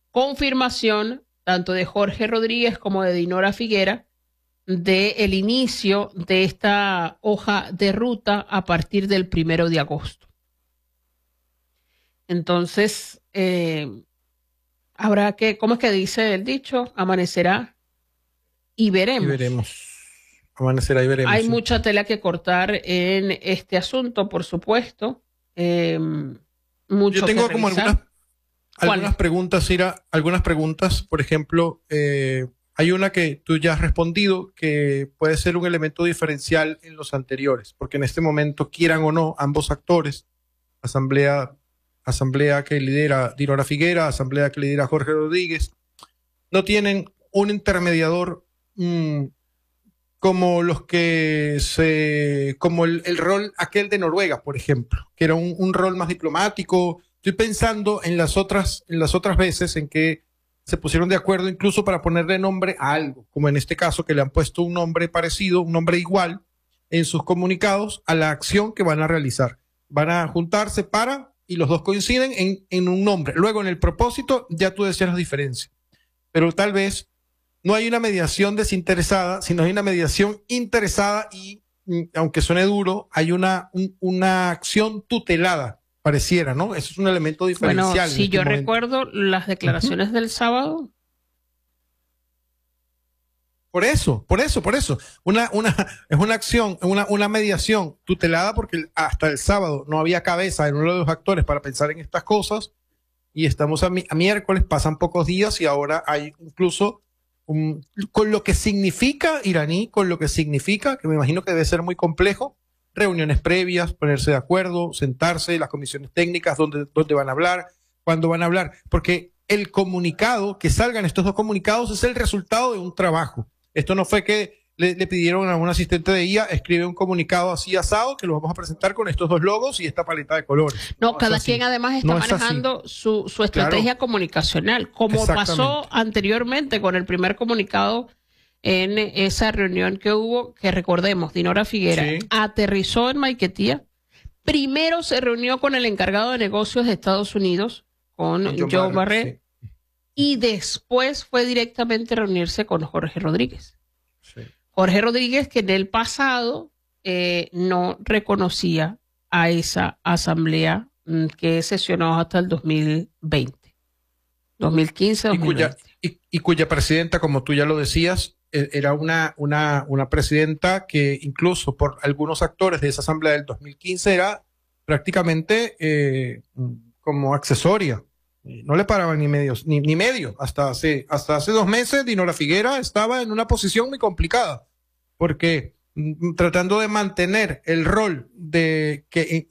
confirmación tanto de Jorge Rodríguez como de Dinora Figuera del inicio de esta hoja de ruta a partir del 1 de agosto. Entonces, habrá que, ¿cómo es que dice el dicho? Amanecerá y veremos. Y veremos. Amanecerá y veremos. Hay mucha tela que cortar en este asunto, por supuesto. Mucho Yo tengo que como revisar. algunas preguntas, Ira, algunas preguntas. Por ejemplo, hay una que tú ya has respondido, que puede ser un elemento diferencial en los anteriores, porque en este momento, quieran o no, ambos actores, asamblea que lidera Dinora Figuera, asamblea que lidera Jorge Rodríguez, no tienen un intermediador como los que como el rol aquel de Noruega, por ejemplo, que era un rol más diplomático. Estoy pensando en las otras veces en que se pusieron de acuerdo incluso para ponerle nombre a algo, como en este caso que le han puesto un nombre parecido, un nombre igual en sus comunicados a la acción que van a realizar. Van a juntarse y los dos coinciden en un nombre. Luego en el propósito ya tú decías la diferencia, pero tal vez no hay una mediación desinteresada, sino hay una mediación interesada y, aunque suene duro, hay una acción tutelada, pareciera, ¿no? Eso es un elemento diferencial. Bueno, si yo recuerdo las declaraciones del sábado. Por eso. Es una acción, una mediación tutelada porque hasta el sábado no había cabeza en uno de los actores para pensar en estas cosas y estamos a miércoles, pasan pocos días y ahora hay incluso con lo que significa iraní, con lo que significa, que me imagino que debe ser muy complejo, reuniones previas, ponerse de acuerdo, sentarse, las comisiones técnicas, dónde van a hablar, cuándo van a hablar, porque el comunicado, que salgan estos dos comunicados, es el resultado de un trabajo. Esto no fue que le pidieron a un asistente de IA, escribe un comunicado así asado, que lo vamos a presentar con estos dos logos y esta paleta de colores. No, cada quien además está manejando su estrategia comunicacional, como pasó anteriormente con el primer comunicado en esa reunión que hubo, que recordemos, Dinora Figuera aterrizó en Maiquetía, primero se reunió con el encargado de negocios de Estados Unidos, con Joe Barrett, y después fue directamente a reunirse con Jorge Rodríguez. Sí. Jorge Rodríguez, que en el pasado no reconocía a esa asamblea que sesionó hasta el 2020, 2015, 2020. Y cuya presidenta, como tú ya lo decías, era una presidenta que incluso por algunos actores de esa asamblea del 2015 era prácticamente como accesoria. No le paraban ni medio. Hasta hace 2 meses, Dinora Figuera estaba en una posición muy complicada, porque tratando de mantener el rol de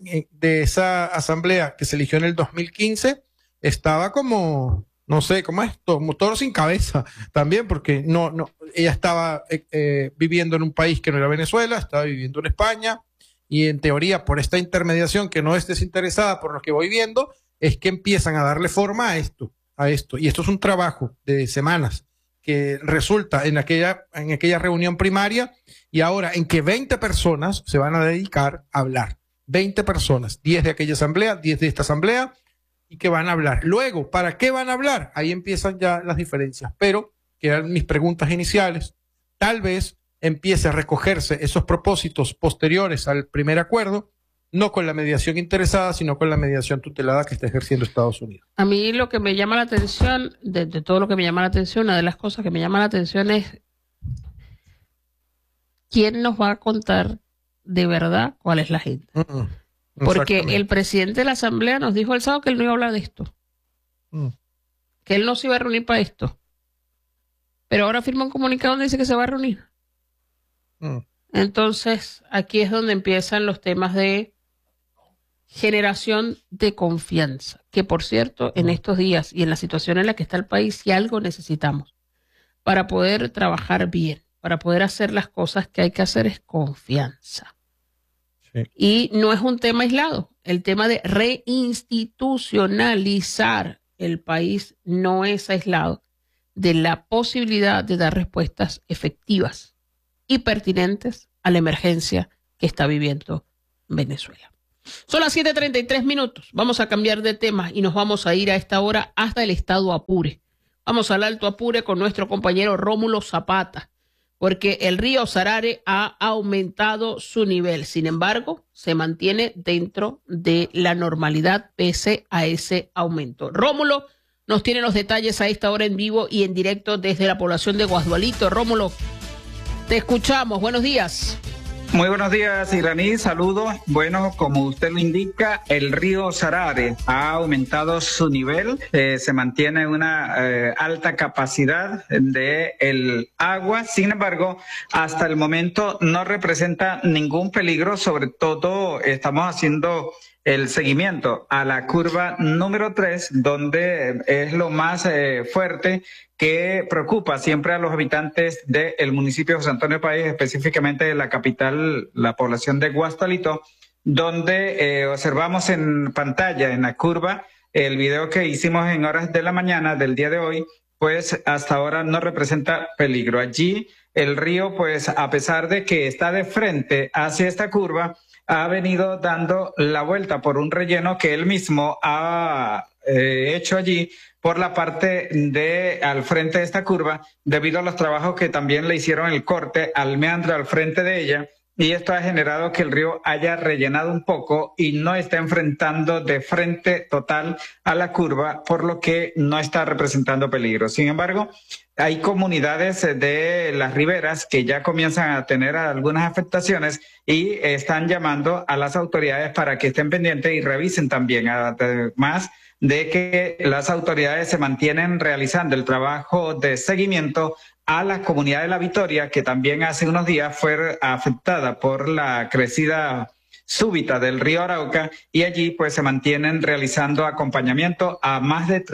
esa asamblea que se eligió en el 2015, estaba como, no sé, como toro sin cabeza también, porque ella estaba viviendo en un país que no era Venezuela, estaba viviendo en España, y en teoría, por esta intermediación que no es desinteresada por lo que voy viendo, es que empiezan a darle forma a esto. Y esto es un trabajo de semanas que resulta en aquella reunión primaria y ahora en que 20 personas se van a dedicar a hablar. 20 personas, 10 de aquella asamblea, 10 de esta asamblea, y que van a hablar. Luego, ¿para qué van a hablar? Ahí empiezan ya las diferencias. Pero, que eran mis preguntas iniciales, tal vez empiece a recogerse esos propósitos posteriores al primer acuerdo, no con la mediación interesada, sino con la mediación tutelada que está ejerciendo Estados Unidos. A mí lo que me llama la atención, de todo lo que me llama la atención, una de las cosas que me llama la atención es quién nos va a contar de verdad cuál es la agenda. Porque el presidente de la Asamblea nos dijo el sábado que él no iba a hablar de esto. Que él no se iba a reunir para esto. Pero ahora firma un comunicado donde dice que se va a reunir. Entonces, aquí es donde empiezan los temas de generación de confianza, que por cierto, en estos días y en la situación en la que está el país, si algo necesitamos para poder trabajar bien, para poder hacer las cosas que hay que hacer, es confianza. Sí. Y no es un tema aislado, el tema de reinstitucionalizar el país no es aislado de la posibilidad de dar respuestas efectivas y pertinentes a la emergencia que está viviendo Venezuela. Son las 7:33. Vamos a cambiar de tema y nos vamos a ir a esta hora hasta el estado Apure, Vamos al Alto Apure con nuestro compañero Rómulo Zapata, porque el río Sarare ha aumentado su nivel. Sin embargo, se mantiene dentro de la normalidad pese a ese aumento. Rómulo nos tiene los detalles a esta hora en vivo y en directo desde la población de Guasdualito. Rómulo, te escuchamos. Buenos días. Muy buenos días, Iraní. Saludos. Bueno, como usted lo indica, el río Sarare ha aumentado su nivel. Se mantiene una alta capacidad de el agua. Sin embargo, hasta el momento no representa ningún peligro. Sobre todo, estamos haciendo el seguimiento a la curva número 3, donde es lo más fuerte que preocupa siempre a los habitantes del municipio de José Antonio Páez, específicamente de la capital, la población de Guasdualito, donde observamos en pantalla, en la curva, el video que hicimos en horas de la mañana del día de hoy, pues hasta ahora no representa peligro. Allí el río, pues a pesar de que está de frente hacia esta curva, ha venido dando la vuelta por un relleno que él mismo ha hecho allí por la parte de al frente de esta curva, debido a los trabajos que también le hicieron el corte al meandro al frente de ella, y esto ha generado que el río haya rellenado un poco y no está enfrentando de frente total a la curva, por lo que no está representando peligro. Sin embargo, hay comunidades de las riberas que ya comienzan a tener algunas afectaciones y están llamando a las autoridades para que estén pendientes y revisen también, además de que las autoridades se mantienen realizando el trabajo de seguimiento a la comunidad de La Victoria, que también hace unos días fue afectada por la crecida súbita del río Arauca, y allí pues se mantienen realizando acompañamiento a más de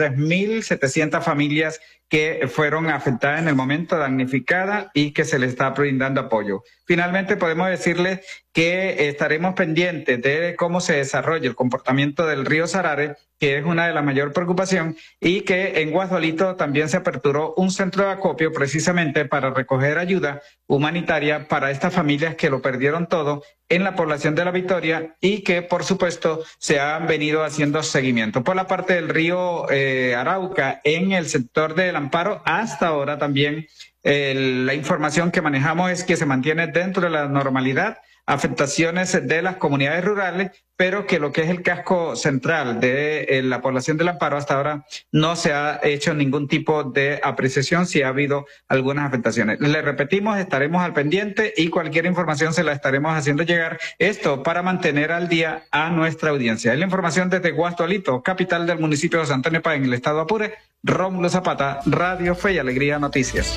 3.700 familias que fueron afectadas en el momento, damnificadas, y que se les está brindando apoyo. Finalmente podemos decirles que estaremos pendientes de cómo se desarrolla el comportamiento del río Sarare, que es una de las mayores preocupaciones, y que en Guasdualito también se aperturó un centro de acopio precisamente para recoger ayuda humanitaria para estas familias que lo perdieron todo en la población de La Victoria, y que por supuesto se han venido haciendo seguimiento. Por la parte del río Arauca, en el sector del Amparo, hasta ahora también la información que manejamos es que se mantiene dentro de la normalidad, afectaciones de las comunidades rurales, pero que lo que es el casco central de la población del Amparo hasta ahora no se ha hecho ningún tipo de apreciación si ha habido algunas afectaciones. Le repetimos, estaremos al pendiente y cualquier información se la estaremos haciendo llegar, esto para mantener al día a nuestra audiencia. Es la información desde Guasdualito, capital del municipio de San Antonio Páez, en el estado Apure. Rómulo Zapata, Radio Fe y Alegría Noticias.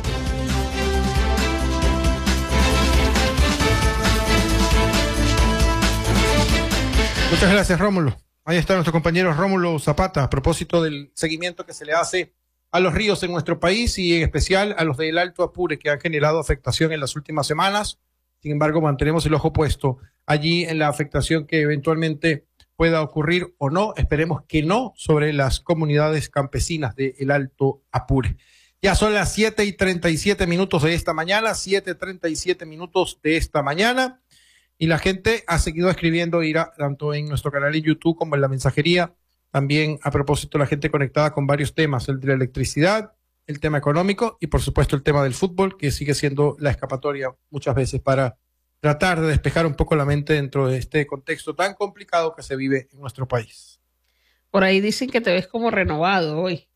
Muchas gracias, Rómulo. Ahí está nuestro compañero Rómulo Zapata a propósito del seguimiento que se le hace a los ríos en nuestro país y en especial a los del Alto Apure, que han generado afectación en las últimas semanas. Sin embargo, mantenemos el ojo puesto allí en la afectación que eventualmente pueda ocurrir o no, esperemos que no, sobre las comunidades campesinas del Alto Apure. Ya son las 7:37 de esta mañana, 7:37 de esta mañana. Y la gente ha seguido escribiendo, Ira, tanto en nuestro canal de YouTube como en la mensajería. También a propósito, la gente conectada con varios temas, el de la electricidad, el tema económico y por supuesto el tema del fútbol, que sigue siendo la escapatoria muchas veces para tratar de despejar un poco la mente dentro de este contexto tan complicado que se vive en nuestro país. Por ahí dicen que te ves como renovado hoy.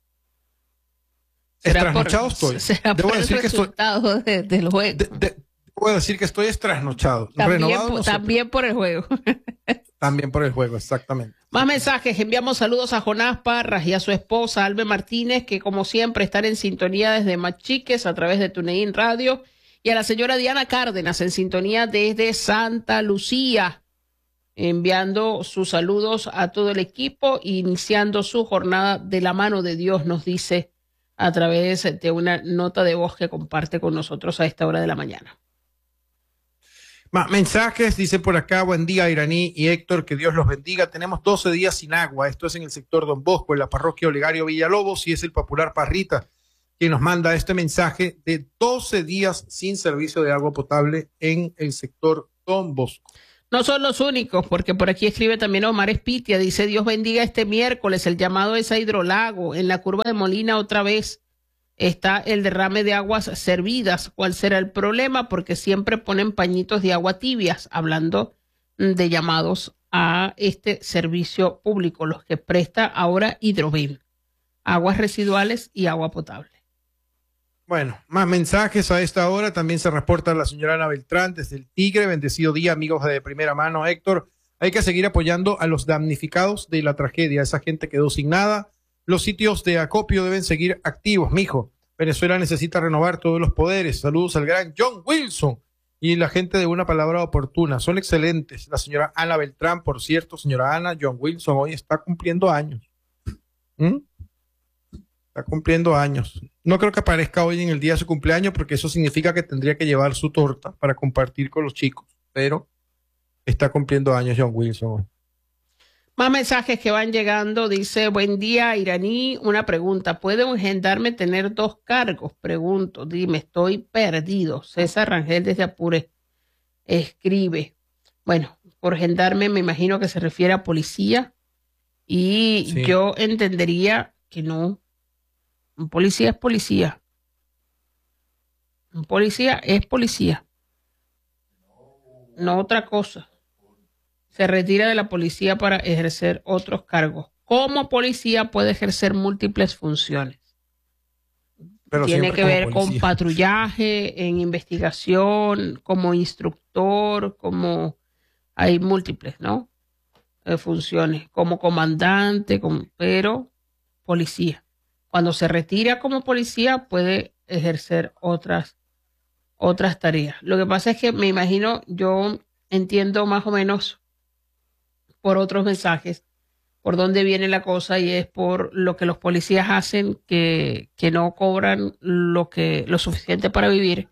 Trasnochado estoy. Debo decir que estoy del juego. Puedo decir que estoy trasnochado. También por el juego. También por el juego, exactamente. Más mensajes. Enviamos saludos a Jonás Parras y a su esposa Albe Martínez, que como siempre están en sintonía desde Machiques a través de TuneIn Radio, y a la señora Diana Cárdenas en sintonía desde Santa Lucía, enviando sus saludos a todo el equipo, iniciando su jornada de la mano de Dios, nos dice a través de una nota de voz que comparte con nosotros a esta hora de la mañana. Mensajes, dice por acá, buen día Iraní y Héctor, que Dios los bendiga. Tenemos 12 días sin agua, esto es en el sector Don Bosco, en la parroquia Olegario Villalobos, y es el popular Parrita quien nos manda este mensaje de 12 días sin servicio de agua potable en el sector Don Bosco. No son los únicos, porque por aquí escribe también Omar Espitia, dice: Dios bendiga este miércoles, el llamado es a Hidrolago, en la curva de Molina otra vez está el derrame de aguas servidas. ¿Cuál será el problema? Porque siempre ponen pañitos de agua tibias, hablando de llamados a este servicio público, los que presta ahora Hidroven, aguas residuales y agua potable. Bueno, más mensajes a esta hora. También se reporta la señora Ana Beltrán desde el Tigre. Bendecido día, amigos de primera mano. Héctor, hay que seguir apoyando a los damnificados de la tragedia. Esa gente quedó sin nada. Los sitios de acopio deben seguir activos, mijo. Venezuela necesita renovar todos los poderes. Saludos al gran John Wilson y la gente de Una Palabra Oportuna. Son excelentes. La señora Ana Beltrán, por cierto, señora Ana, John Wilson hoy está cumpliendo años. Está cumpliendo años. No creo que aparezca hoy en el día de su cumpleaños, porque eso significa que tendría que llevar su torta para compartir con los chicos. Pero está cumpliendo años John Wilson hoy. Más mensajes que van llegando. Dice: buen día, Iraní. Una pregunta. ¿Puede un gendarme tener 2 cargos? Pregunto. Dime, estoy perdido. César Rangel desde Apure escribe. Bueno, por gendarme me imagino que se refiere a policía. Y sí, yo entendería que no. Un policía es policía. Un policía es policía. No otra cosa. Se retira de la policía para ejercer otros cargos. Como policía puede ejercer múltiples funciones. Pero tiene que ver con patrullaje, en investigación, como instructor, como hay múltiples, ¿no? Funciones, como comandante, pero policía. Cuando se retira como policía puede ejercer otras tareas. Lo que pasa es que me imagino, yo entiendo más o menos por otros mensajes por dónde viene la cosa, y es por lo que los policías hacen, que no cobran lo suficiente para vivir.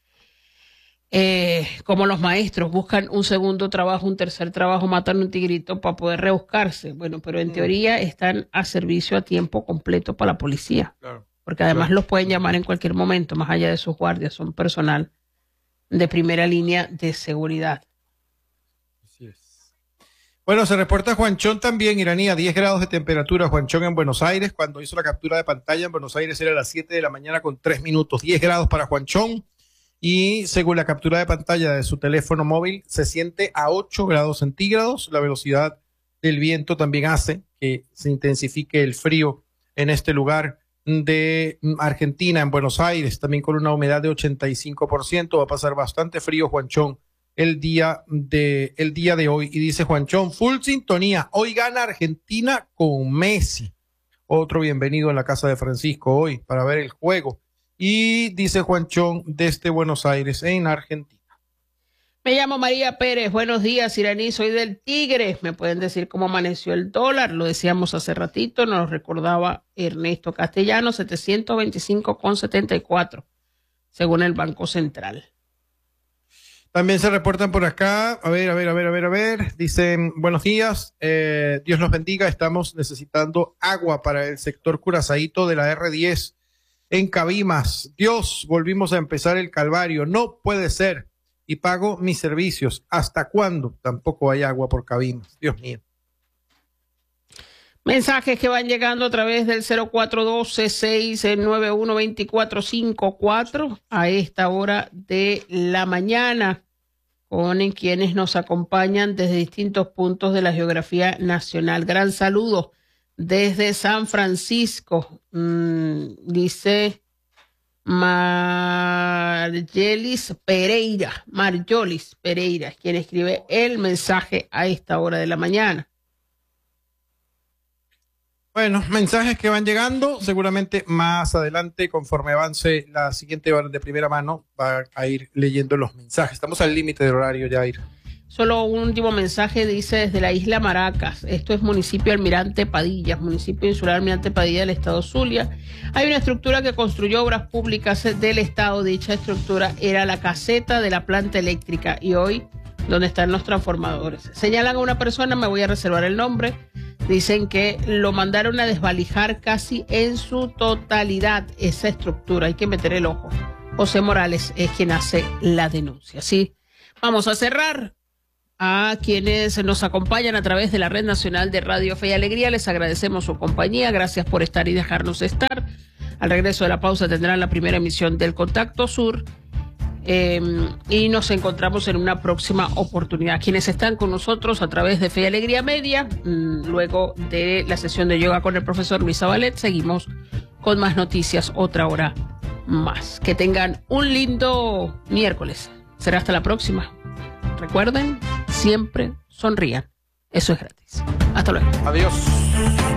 Como los maestros buscan un segundo trabajo, un tercer trabajo, matan un tigrito para poder rebuscarse. Bueno, pero en teoría están a servicio a tiempo completo para la policía. Claro, porque además los pueden llamar en cualquier momento, más allá de sus guardias, son personal de primera línea de seguridad. Así es. Bueno, se reporta Juanchón también, Iraní, a 10 grados de temperatura. Juanchón en Buenos Aires, cuando hizo la captura de pantalla en Buenos Aires era a las 7 de la mañana con 3 minutos. 10 grados para Juanchón. Y según la captura de pantalla de su teléfono móvil, se siente a 8 grados centígrados. La velocidad del viento también hace que se intensifique el frío en este lugar de Argentina, en Buenos Aires, también con una humedad de 85%. Va a pasar bastante frío, Juanchón, el día de hoy. Y dice Juanchón, full sintonía. Hoy gana Argentina con Messi. Otro bienvenido en la casa de Francisco hoy para ver el juego. Y dice Juanchón desde Buenos Aires, en Argentina. Me llamo María Pérez. Buenos días, Iraní. Soy del Tigre. ¿Me pueden decir cómo amaneció el dólar? Lo decíamos hace ratito, nos lo recordaba Ernesto Castellano, 725,74, según el Banco Central. También se reportan por acá. A ver. Dicen, buenos días. Dios los bendiga. Estamos necesitando agua para el sector Curazaíto de la R10. En Cabimas, Dios, volvimos a empezar el calvario, no puede ser, y pago mis servicios. ¿Hasta cuándo? Tampoco hay agua por Cabimas, Dios mío. Mensajes que van llegando a través del 0412-691-2454 a esta hora de la mañana, con quienes nos acompañan desde distintos puntos de la geografía nacional. Gran saludo desde San Francisco, dice Marjolis Pereira, quien escribe el mensaje a esta hora de la mañana. Bueno, mensajes que van llegando, seguramente más adelante, conforme avance la siguiente hora de primera mano, va a ir leyendo los mensajes. Estamos al límite del horario, Yair. Solo un último mensaje, dice desde la isla Maracas. Esto es municipio Almirante Padilla, municipio insular Almirante Padilla del estado Zulia. Hay una estructura que construyó Obras Públicas del estado. Dicha estructura era la caseta de la planta eléctrica y hoy donde están los transformadores. Señalan a una persona, me voy a reservar el nombre. Dicen que lo mandaron a desvalijar casi en su totalidad esa estructura. Hay que meter el ojo. José Morales es quien hace la denuncia. Sí, vamos a cerrar. A quienes nos acompañan a través de la Red Nacional de Radio Fe y Alegría, les agradecemos su compañía. Gracias por estar y dejarnos estar. Al regreso de la pausa tendrán la primera emisión del Contacto Sur. Y nos encontramos en una próxima oportunidad. Quienes están con nosotros a través de Fe y Alegría Media, luego de la sesión de yoga con el profesor Luis Zabalet, seguimos con más noticias otra hora más. Que tengan un lindo miércoles. Será hasta la próxima. Recuerden, siempre sonrían. Eso es gratis. Hasta luego. Adiós.